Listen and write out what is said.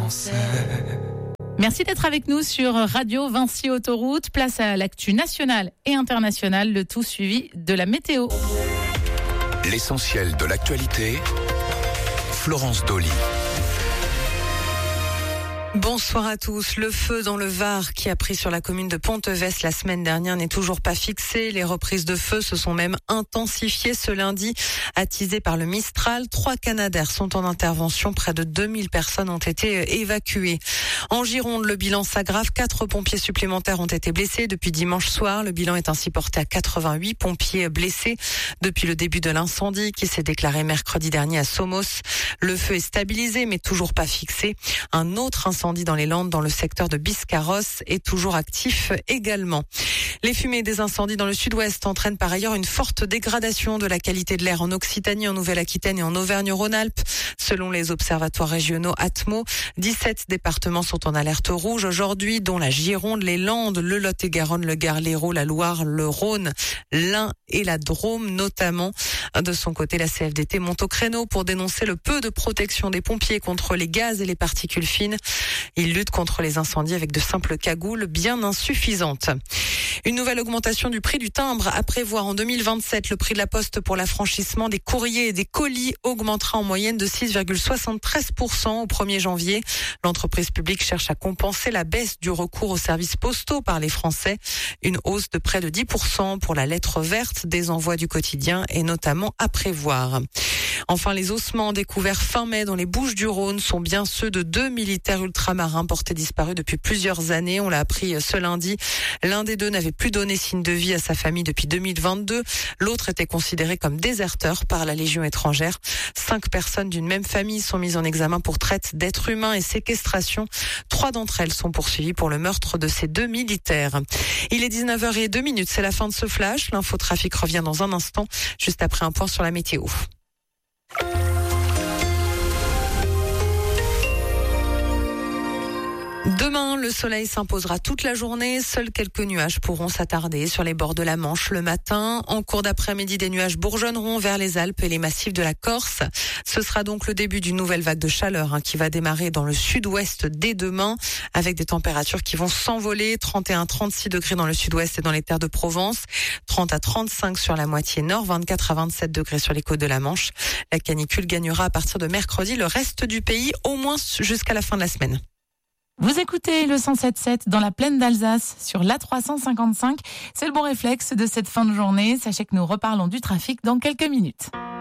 Français. Merci d'être avec nous sur Radio Vinci Autoroute. Place à l'actu nationale et internationale, le tout suivi de la météo. L'essentiel de l'actualité, Florence Dolly. Bonsoir à tous. Le feu dans le Var qui a pris sur la commune de Pontevès la semaine dernière n'est toujours pas fixé. Les reprises de feu se sont même intensifiées ce lundi, attisées par le Mistral. 3 Canadair sont en intervention. Près de 2000 personnes ont été évacuées. En Gironde, le bilan s'aggrave. 4 pompiers supplémentaires ont été blessés depuis dimanche soir. Le bilan est ainsi porté à 88 pompiers blessés depuis le début de l'incendie qui s'est déclaré mercredi dernier à Somos. Le feu est stabilisé mais toujours pas fixé. Un autre incendie dans les Landes, dans le secteur de Biscarrosse, est toujours actif également. Les fumées des incendies dans le sud-ouest entraînent par ailleurs une forte dégradation de la qualité de l'air en Occitanie, en Nouvelle-Aquitaine et en Auvergne-Rhône-Alpes. Selon les observatoires régionaux Atmo, 17 départements sont en alerte rouge aujourd'hui, dont la Gironde, les Landes, le Lot-et-Garonne, le Gard, l'Hérault, la Loire, le Rhône, l'Ain et la Drôme notamment. De son côté, la CFDT monte au créneau pour dénoncer le peu de protection des pompiers contre les gaz et les particules fines. Ils luttent contre les incendies avec de simples cagoules bien insuffisantes. Une nouvelle augmentation du prix du timbre à prévoir en 2027. Le prix de la poste pour l'affranchissement des courriers et des colis augmentera en moyenne de 6,73% au 1er janvier. L'entreprise publique cherche à compenser la baisse du recours aux services postaux par les Français. Une hausse de près de 10% pour la lettre verte des envois du quotidien est notamment à prévoir. Enfin, les ossements découverts fin mai dans les Bouches-du-Rhône sont bien ceux de 2 militaires ultramarins portés disparus depuis plusieurs années. On l'a appris ce lundi. L'un des deux n'avait plus donné signe de vie à sa famille depuis 2022. L'autre était considéré comme déserteur par la Légion étrangère. 5 personnes d'une même famille sont mises en examen pour traite d'êtres humains et séquestration. 3 d'entre elles sont poursuivies pour le meurtre de ces 2 militaires. Il est 19h02, c'est la fin de ce flash. L'infotrafic revient dans un instant, juste après un point sur la météo. Demain, le soleil s'imposera toute la journée. Seuls quelques nuages pourront s'attarder sur les bords de la Manche le matin. En cours d'après-midi, des nuages bourgeonneront vers les Alpes et les massifs de la Corse. Ce sera donc le début d'une nouvelle vague de chaleur qui va démarrer dans le sud-ouest dès demain, avec des températures qui vont s'envoler. 31-36 degrés dans le sud-ouest et dans les terres de Provence, 30 à 35 sur la moitié nord, 24 à 27 degrés sur les côtes de la Manche. La canicule gagnera à partir de mercredi le reste du pays, au moins jusqu'à la fin de la semaine. Vous écoutez le 107.7 dans la plaine d'Alsace sur l'A355. C'est le bon réflexe de cette fin de journée. Sachez que nous reparlons du trafic dans quelques minutes.